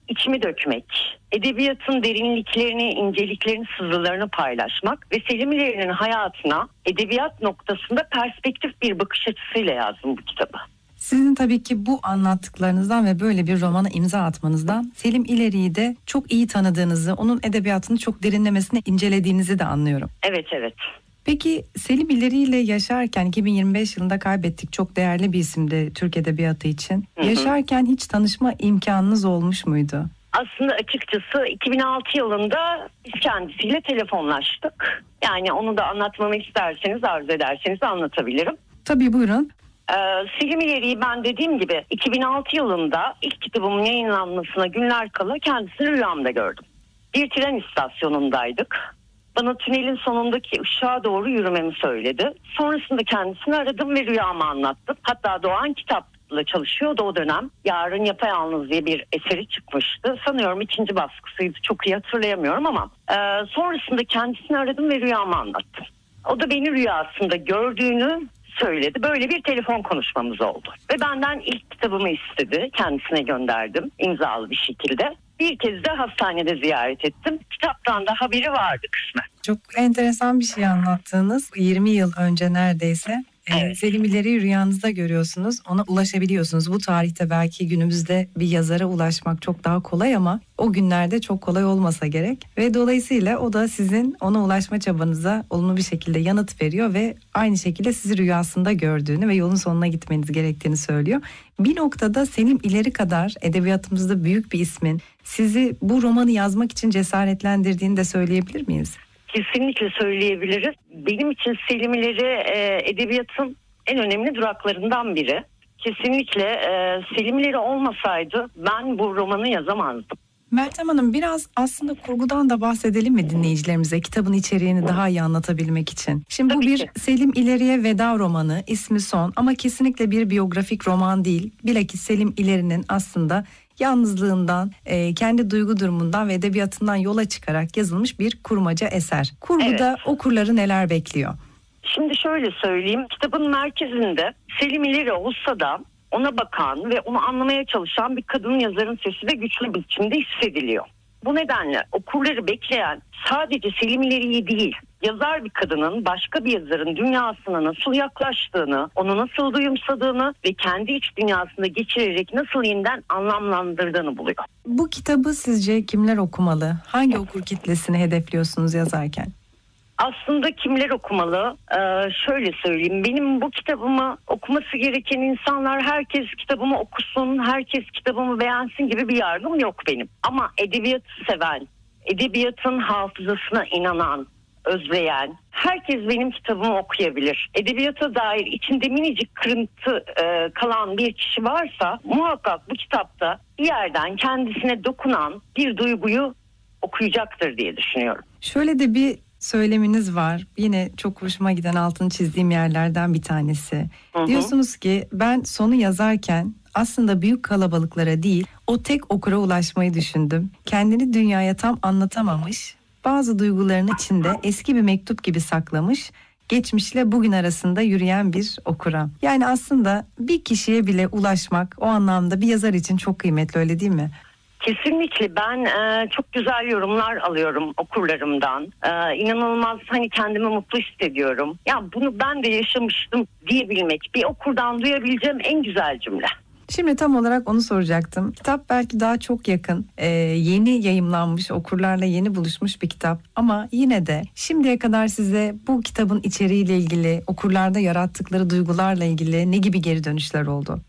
içimi dökmek, edebiyatın derinliklerini, inceliklerini, sızılarını paylaşmak ve Selim İleri'nin hayatına edebiyat noktasında perspektif bir bakış açısıyla yazdım bu kitabı. Sizin tabii ki bu anlattıklarınızdan ve böyle bir romana imza atmanızdan Selim İleri'yi de çok iyi tanıdığınızı, onun edebiyatını çok derinlemesine incelediğinizi de anlıyorum. Evet. Peki Selim İleri ile yaşarken 2025 yılında kaybettik, çok değerli bir isimdi Türk Edebiyatı için. Yaşarken hiç tanışma imkanınız olmuş muydu? Aslında açıkçası 2006 yılında biz kendisiyle telefonlaştık. Yani onu da anlatmamı isterseniz, arzu ederseniz anlatabilirim. Tabii, buyurun. Selim İleri'yi ben dediğim gibi 2006 yılında ilk kitabımın yayınlanmasına günler kala kendisini rüyamda gördüm. Bir tren istasyonundaydık. Bana tünelin sonundaki ışığa doğru yürümemi söyledi. Sonrasında kendisini aradım ve rüyamı anlattım. Hatta Doğan Kitap'la çalışıyordu o dönem. Yarın Yapayalnız diye bir eseri çıkmıştı. Sanıyorum 2. baskısıydı. Çok iyi hatırlayamıyorum ama sonrasında kendisini aradım ve rüyamı anlattım. O da beni rüyasında gördüğünü söyledi. Böyle bir telefon konuşmamız oldu. Ve benden ilk kitabımı istedi. Kendisine gönderdim imzalı bir şekilde. Bir kez de hastanede ziyaret ettim. Kitaptan da haberi vardı kısmen. Çok enteresan bir şey anlattığınız. 20 yıl önce neredeyse. Evet. Selim İleri'yi rüyanızda görüyorsunuz. Ona ulaşabiliyorsunuz. Bu tarihte belki günümüzde bir yazara ulaşmak çok daha kolay ama o günlerde çok kolay olmasa gerek. Ve dolayısıyla o da sizin ona ulaşma çabanıza olumlu bir şekilde yanıt veriyor ve aynı şekilde sizi rüyasında gördüğünü ve yolun sonuna gitmeniz gerektiğini söylüyor. Bir noktada Selim İleri kadar edebiyatımızda büyük bir ismin sizi bu romanı yazmak için cesaretlendirdiğini de söyleyebilir miyiz? Kesinlikle söyleyebiliriz. Benim için Selim İleri edebiyatın en önemli duraklarından biri. Kesinlikle Selim İleri olmasaydı ben bu romanı yazamazdım. Meltem Hanım, biraz aslında kurgudan da bahsedelim mi dinleyicilerimize, kitabın içeriğini daha iyi anlatabilmek için? Şimdi bu Tabii bir ki. Selim İleri'ye veda romanı, ismi Son, ama kesinlikle bir biyografik roman değil. Bilakis Selim İleri'nin aslında yalnızlığından, kendi duygu durumundan ve edebiyatından yola çıkarak yazılmış bir kurmaca eser. Kurguda okurları neler bekliyor? Şimdi şöyle söyleyeyim. Kitabın merkezinde Selim İleri olsa da ona bakan ve onu anlamaya çalışan bir kadın yazarın sesi de güçlü bir biçimde hissediliyor. Bu nedenle okurları bekleyen sadece Selim İleri'yi değil, yazar bir kadının başka bir yazarın dünyasına nasıl yaklaştığını, onu nasıl duyumsadığını ve kendi iç dünyasında geçirerek nasıl yeniden anlamlandırdığını buluyor. Bu kitabı sizce kimler okumalı? Hangi okur kitlesini hedefliyorsunuz yazarken? Aslında kimler okumalı? Şöyle söyleyeyim. Benim bu kitabımı okuması gereken insanlar herkes kitabımı okusun, herkes kitabımı beğensin gibi bir yargım yok benim. Ama edebiyatı seven, edebiyatın hafızasına inanan, özleyen, herkes benim kitabımı okuyabilir. Edebiyata dair içinde minicik kırıntı kalan bir kişi varsa muhakkak bu kitapta bir yerden kendisine dokunan bir duyguyu okuyacaktır diye düşünüyorum. Şöyle de bir söyleminiz var. Yine çok hoşuma giden, altını çizdiğim yerlerden bir tanesi. Diyorsunuz ki ben sonu yazarken aslında büyük kalabalıklara değil, o tek okura ulaşmayı düşündüm. Kendini dünyaya tam anlatamamış, bazı duygularını içinde eski bir mektup gibi saklamış, geçmişle bugün arasında yürüyen bir okura. Yani aslında bir kişiye bile ulaşmak o anlamda bir yazar için çok kıymetli, öyle değil mi? Kesinlikle ben çok güzel yorumlar alıyorum okurlarımdan. İnanılmaz kendimi mutlu hissediyorum. Ya bunu ben de yaşamıştım diyebilmek, bir okurdan duyabileceğim en güzel cümle. Şimdi tam olarak onu soracaktım. Kitap belki daha çok yakın, yeni yayımlanmış, okurlarla yeni buluşmuş bir kitap. Ama yine de şimdiye kadar size bu kitabın içeriğiyle ilgili, okurlarda yarattıkları duygularla ilgili ne gibi geri dönüşler oldu?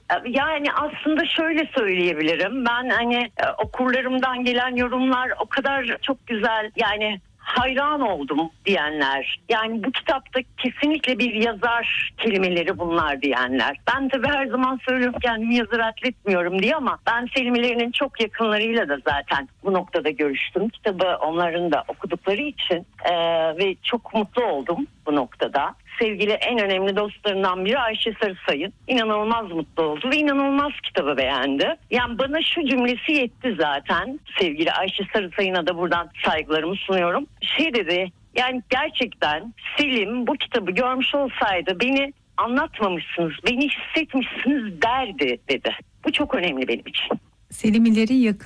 Yani aslında şöyle söyleyebilirim. Ben okurlarımdan gelen yorumlar o kadar çok güzel, yani hayran oldum diyenler. Yani bu kitapta kesinlikle bir yazar kelimeleri bunlar diyenler. Ben tabii her zaman söylüyorum kendimi yazar atletmiyorum diye ama ben Selim İleri'nin çok yakınlarıyla da zaten bu noktada görüştüm. Kitabı onların da okudukları için ve çok mutlu oldum bu noktada. Sevgili en önemli dostlarından biri Ayşe Sarısay'ın inanılmaz mutlu oldu ve inanılmaz kitabı beğendi. Yani bana şu cümlesi yetti zaten. Sevgili Ayşe Sarısay'ına da buradan saygılarımı sunuyorum. Dedi, yani gerçekten Selim bu kitabı görmüş olsaydı beni anlatmamışsınız, beni hissetmişsiniz derdi dedi. Bu çok önemli benim için. Selim İleri yakın